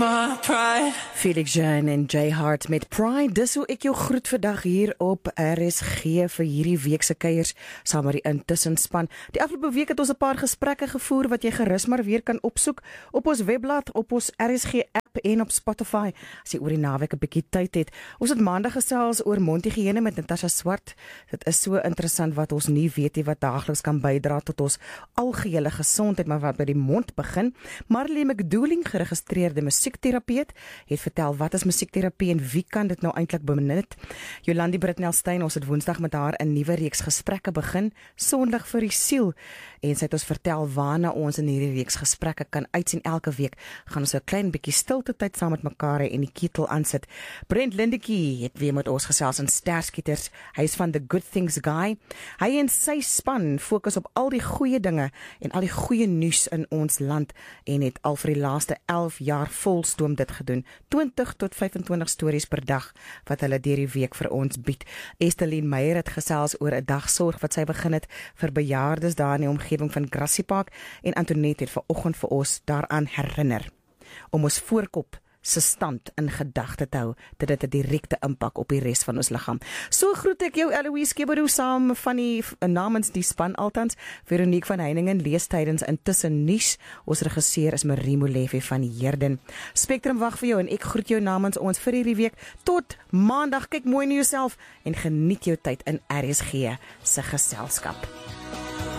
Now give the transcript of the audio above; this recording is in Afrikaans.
Felix Jean en Jay Hart met Pride. Dis hoe ek jou groet vandag hier op RSG vir hierdie week se kuiers saam met die intussenspan. Die afgelope week het ons 'n paar gesprekke gevoer wat jy gerus maar weer kan opsoek op ons webblad, op ons RSG app en op Spotify as jy oor die naweek 'n bietjie tyd het. Ons het maandag gesels oor mondhygiëne met Natasha Swart. Dit is so interessant wat ons nie weet nie, wat daagliks kan bydra tot ons algehele gesondheid, maar wat by die mond begin. Marley McDouling, geregistreerde musiekterapeut, het vertel wat is musiekterapie en wie kan dit nou eintlik benut. Jolandi Britnell-Stein, ons het Woensdag met haar 'n nuwe reeks gesprekke begin, Sondag vir die siel, en sy het ons vertel waarna ons in hierdie reeks gesprekke kan uitsien. Elke week gaan ons so 'n klein bietjie stilte tyd saam met mekaar en die ketel aansit. Brent Lindekie het weer met ons gesels in Sterskieters. Hy is van The Good Things Guy. Hy en sy span fokus op al die goeie dinge en al die goeie nuus in ons land en het al vir die laaste 11 jaar volstoom dit gedoen. 20 tot 25 stories per dag wat hulle deur die week vir ons bied. Esteline Meyer het gesels oor 'n dag sorg wat sy begin het vir bejaardes daar in die omgewing van Grassy Park, en Antoinette het vanoggend vir ons daaraan herinner om ons voorkop se stand in gedagte te hou, dat dit 'n direkte impak op die res van ons liggaam. So groet ek jou, Eloise Keberu, saam van die namens die span altans. Veronique van Heiningen lees tydens Intussen nuus. Ons regisseur is Marie Molefe van Heerden. Spectrum wag vir jou en ek groet jou namens ons vir hierdie week. Tot maandag, kyk mooi na jouself en geniet jou tyd in RSG se geselskap.